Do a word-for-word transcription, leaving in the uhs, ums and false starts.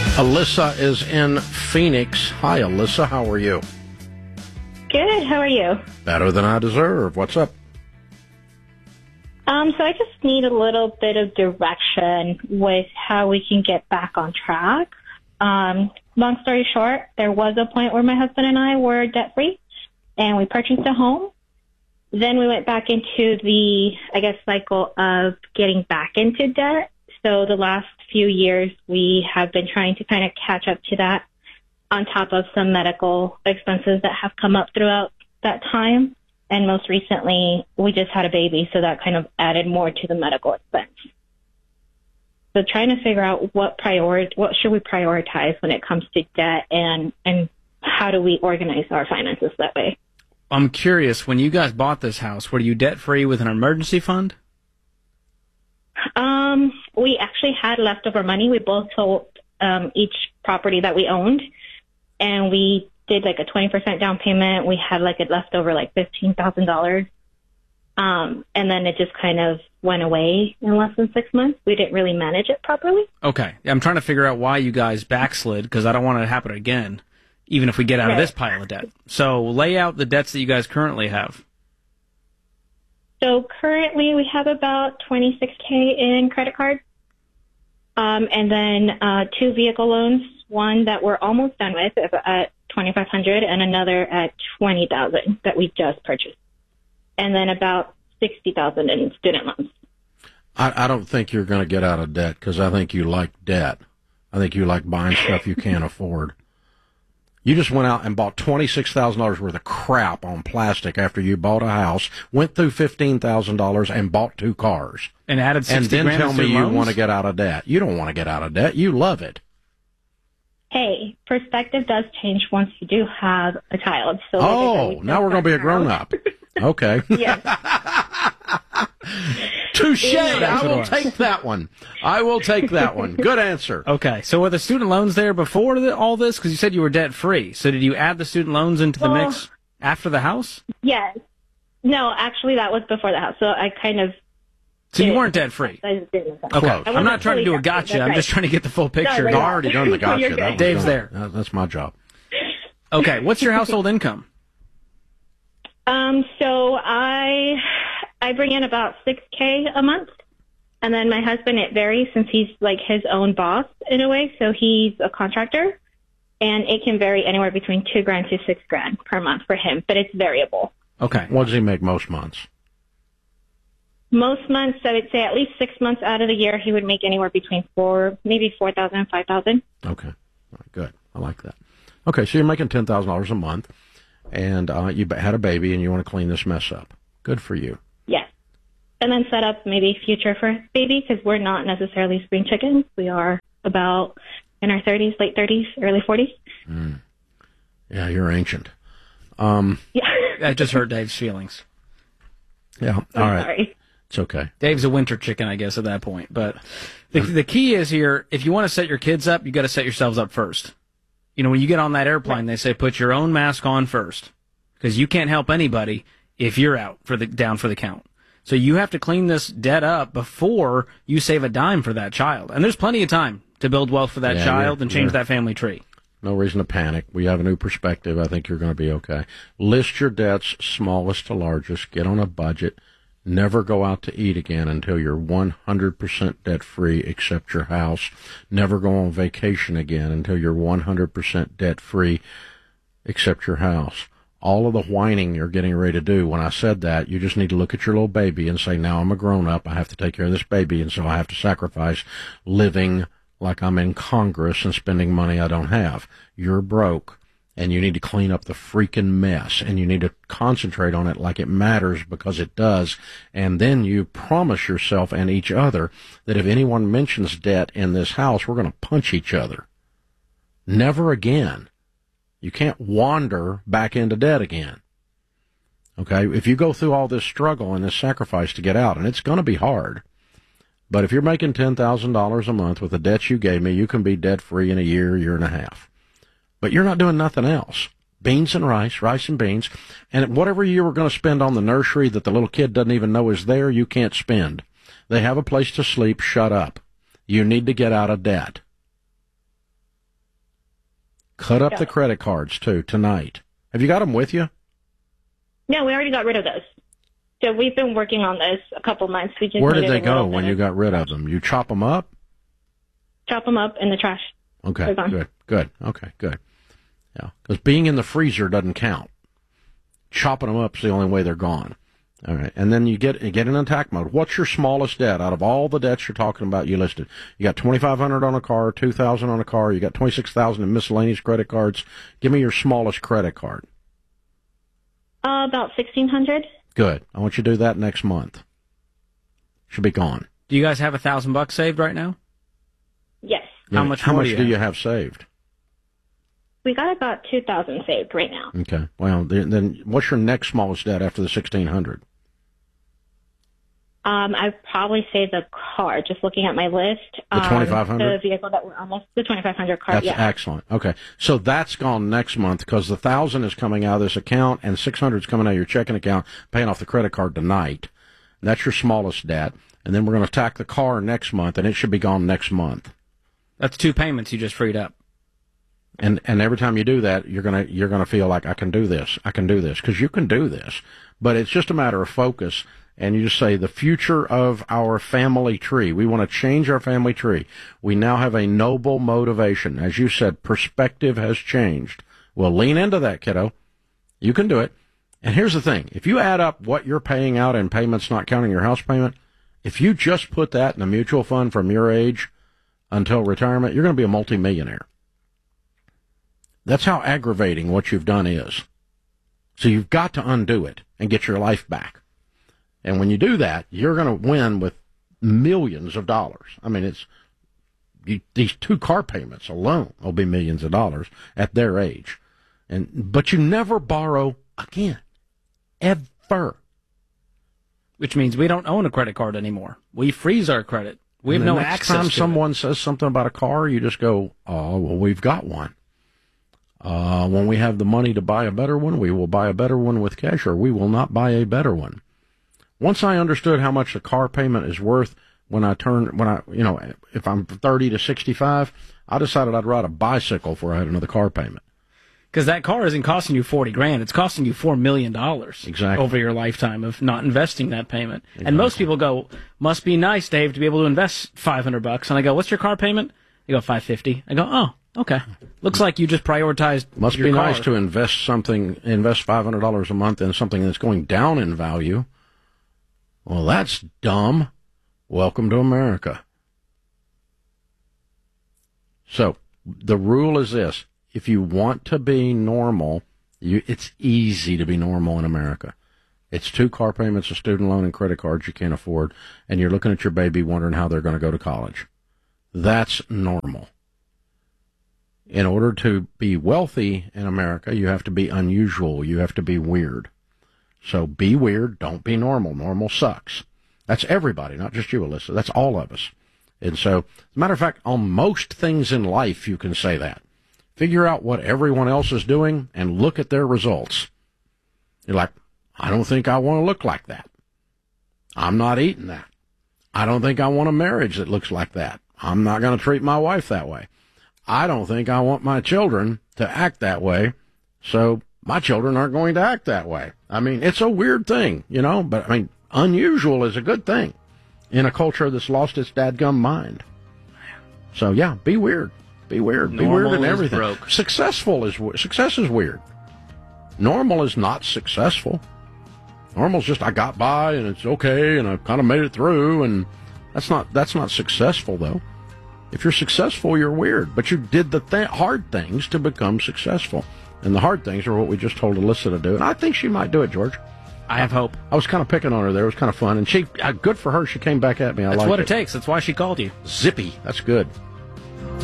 Alyssa is in Phoenix. Hi, Alyssa. How are you? Good. How are you? Better than I deserve. What's up? Um, so I just need a little bit of direction with how we can get back on track. Um, long story short, there was a point where my husband and I were debt-free, and we purchased a home. Then we went back into the, I guess, cycle of getting back into debt. So the last few years, we have been trying to kind of catch up to that on top of some medical expenses that have come up throughout that time. And most recently, we just had a baby, so that kind of added more to the medical expense. So trying to figure out what prior, what should we prioritize when it comes to debt, and, and how do we organize our finances that way? I'm curious, when you guys bought this house, were you debt-free with an emergency fund? Um, we actually had leftover money. We both sold um, each property that we owned, and we did like a twenty percent down payment. We had like a leftover like fifteen thousand dollars. Um, and then it just kind of went away in less than six months. We didn't really manage it properly. Okay. I'm trying to figure out why you guys backslid, because I don't want it to happen again, even if we get out Right. of this pile of debt. So lay out the debts that you guys currently have. So currently we have about twenty-six K in credit cards. Um, and then uh, two vehicle loans, one that we're almost done with at twenty-five hundred dollars and another at twenty thousand dollars that we just purchased. And then about sixty thousand dollars in student loans. I, I don't think you're going to get out of debt because I think you like debt. I think you like buying stuff you can't afford. You just went out and bought twenty-six thousand dollars worth of crap on plastic after you bought a house, went through fifteen thousand dollars and bought two cars. And added sixty And then grand tell in me student you loans? want to get out of debt. You don't want to get out of debt. You love it. Hey, perspective does change once you do have a child. So like I said, Oh, we now we're going to be a grown-up. Okay. Yes. Touche. That's I will what it was. take that one. I will take that one. Good answer. Okay, so were the student loans there before the, all this? Because you said you were debt-free. So did you add the student loans into the Well, mix after the house? Yes. No, actually that was before the house. So I kind of... So you did- weren't debt-free? I just didn't. Okay, Close. I I'm wasn't not trying to do a fully debt-free, gotcha. that's I'm right. just trying to get the full picture. right. I've already done the No, you're gotcha. good. That was Dave's done. there. That- That's my job. Okay, what's your household income? Um, so I I bring in about six K a month. And then my husband, it varies since he's like his own boss in a way. So he's a contractor, and it can vary anywhere between two grand to six grand per month for him, but it's variable. Okay. What does he make most months? Most months, I would say at least six months out of the year, he would make anywhere between four, maybe four thousand and five thousand. Okay. All right, good. I like that. Okay, so you're making ten thousand dollars a month, and uh, you had a baby, and you want to clean this mess up. Good for you. Yes. And then set up maybe future for baby, because we're not necessarily spring chickens. We are about in our thirties, late thirties, early forties. Mm. Yeah, you're ancient. Um, Yeah. That just hurt Dave's feelings. yeah, all I'm right. sorry. It's okay. Dave's a winter chicken, I guess, at that point. But the, the key is here, if you want to set your kids up, you got to set yourselves up first. You know, when you get on that airplane, they say put your own mask on first, because you can't help anybody if you're out for the down for the count. So you have to clean this debt up before you save a dime for that child. And there's plenty of time to build wealth for that Yeah, child you're- and change you're- that family tree. No reason to panic. We have a new perspective. I think you're going to be okay. List your debts, smallest to largest. Get on a budget. Never go out to eat again until you're one hundred percent debt-free, except your house. Never go on vacation again until you're one hundred percent debt-free, except your house. All of the whining you're getting ready to do, when I said that, you just need to look at your little baby and say, now I'm a grown-up. I have to take care of this baby, and so I have to sacrifice living like I'm in Congress and spending money I don't have. You're broke, and you need to clean up the freaking mess, and you need to concentrate on it like it matters, because it does. And then you promise yourself and each other that if anyone mentions debt in this house, we're going to punch each other. Never again. You can't wander back into debt again. Okay? If you go through all this struggle and this sacrifice to get out, and it's going to be hard, but if you're making ten thousand dollars a month with the debts you gave me, you can be debt-free in a year, year and a half. But you're not doing nothing else. Beans and rice, rice and beans, and whatever you were going to spend on the nursery that the little kid doesn't even know is there, you can't spend. They have a place to sleep. Shut up. You need to get out of debt. Cut up Yeah. the credit cards, too, tonight. Have you got them with you? No, we already got rid of those. So we've been working on this a couple months. We just Where did needed they a little go when bit you of- got rid of them? You chop them up? Chop them up in the trash. Okay, They're gone. good, good, okay, good. Yeah, because being in the freezer doesn't count. Chopping them up is the only way they're gone. All right, and then you get you get in attack mode. What's your smallest debt out of all the debts you're talking about? You listed. You got twenty-five hundred on a car, two thousand on a car. You got twenty-six thousand in miscellaneous credit cards. Give me your smallest credit card. Uh, about sixteen hundred. Good. I want you to do that next month. Should be gone. Do you guys have a thousand bucks saved right now? Yes. How much How more much do you do have? you have saved? We got about two thousand saved right now. Okay. Well, then, then what's your next smallest debt after the sixteen hundred? Um, I'd probably say the car, just looking at my list. The twenty-five hundred? Um, the vehicle that we're almost, the twenty-five hundred car, That's yeah. excellent. Okay. So that's gone next month because the one thousand is coming out of this account and six hundred is coming out of your checking account, paying off the credit card tonight. That's your smallest debt. And then we're going to attack the car next month, and it should be gone next month. That's two payments you just freed up. And and every time you do that, you're gonna you're gonna feel like I can do this, I can do this, because you can do this. But it's just a matter of focus. And you just say the future of our family tree. We want to change our family tree. We now have a noble motivation. As you said, perspective has changed. Well, lean into that, kiddo. You can do it. And here's the thing. If you add up what you're paying out in payments, not counting your house payment, if you just put that in a mutual fund from your age until retirement, you're going to be a multimillionaire. That's how aggravating what you've done is. So you've got to undo it and get your life back. And when you do that, you're going to win with millions of dollars. I mean, it's you, these two car payments alone will be millions of dollars at their age. And but you never borrow again, ever. Which means we don't own a credit card anymore. We freeze our credit. We have And the no next access time to someone it. says something about a car, you just go, "Oh, well, we've got one." Uh, when we have the money to buy a better one, we will buy a better one with cash, or we will not buy a better one. Once I understood how much the car payment is worth when I turn, when I, you know, if I'm thirty to sixty-five, I decided I'd ride a bicycle before I had another car payment. Because that car isn't costing you forty grand; it's costing you four million dollars Exactly. over your lifetime of not investing that payment. Exactly. And most people go, "Must be nice, Dave, to be able to invest five hundred bucks." And I go, "What's your car payment?" They go, five fifty. I go, "Oh, okay. Looks like you just prioritized." Must your be car. nice to invest something, invest five hundred dollars a month in something that's going down in value. Well, that's dumb. Welcome to America. So, the rule is this. If you want to be normal, you, it's easy to be normal in America. It's two car payments, a student loan, and credit cards you can't afford, and you're looking at your baby wondering how they're going to go to college. That's normal. In order to be wealthy in America, you have to be unusual. You have to be weird. So be weird, don't be normal. Normal sucks. That's everybody, not just you, Alyssa. That's all of us. And so, as a matter of fact, on most things in life, you can say that. Figure out what everyone else is doing and look at their results. You're like, I don't think I want to look like that. I'm not eating that. I don't think I want a marriage that looks like that. I'm not going to treat my wife that way. I don't think I want my children to act that way. So my children aren't going to act that way. I mean, it's a weird thing, you know, but I mean, unusual is a good thing in a culture that's lost its dadgum mind. So yeah, be weird. Be weird. Be Normal weird in is everything. broke. Successful is, success is weird. Normal is not successful. Normal's just, I got by and it's okay and I kind of made it through, and that's not, that's not successful though. If you're successful, you're weird, but you did the th- hard things to become successful. And the hard things are what we just told Alyssa to do. And I think she might do it, George. I have hope. I was kind of picking on her there. It was kind of fun. And she, uh, good for her. She came back at me. I That's liked what it. it takes. That's why she called you. Zippy. That's good.